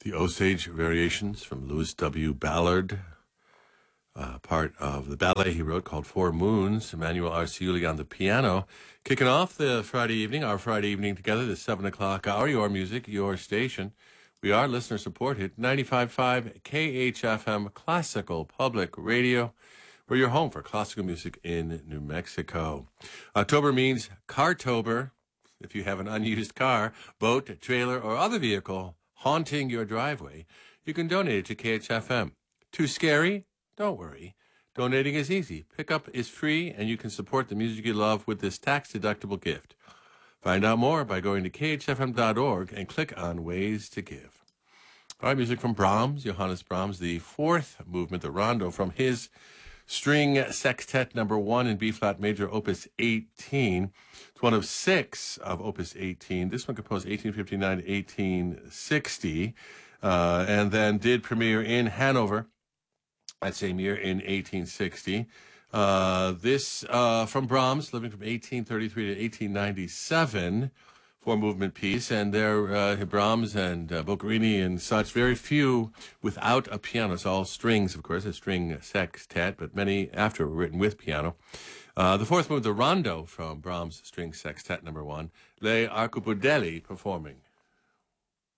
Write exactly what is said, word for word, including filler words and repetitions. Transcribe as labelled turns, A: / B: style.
A: The Osage Variations from Louis W. Ballard, uh, part of the ballet he wrote called Four Moons. Emmanuel Arciuli on the piano. Kicking off the Friday evening, our Friday evening together, the seven o'clock hour, your music, your station. We are listener supported, ninety-five point five K H F M Classical Public Radio. We're your home for classical music in New Mexico. October means Cartober. If you have an unused car, boat, trailer, or other vehicle haunting your driveway, you can donate it to K H F M. Too scary? Don't worry. Donating is easy. Pickup is free, and you can support the music you love with this tax-deductible gift. Find out more by going to K H F M dot org and click on Ways to Give. All right, music from Brahms, Johannes Brahms, the fourth movement, the Rondo, from his String Sextet number one in B-flat major, opus eighteen. It's one of six of opus eighteen. This one composed eighteen fifty-nine to eighteen sixty, uh, and then did premiere in Hanover that same year in eighteen sixty. Uh, this uh, from Brahms, living from eighteen thirty-three to eighteen ninety-seven, four-movement piece, and there uh, Brahms and uh, Boccherini and such, very few without a piano. It's all strings, of course, a string sextet, but many after were written with piano. Uh, the fourth movement, the Rondo, from Brahms' String Sextet number one, Le Arcobudelli performing.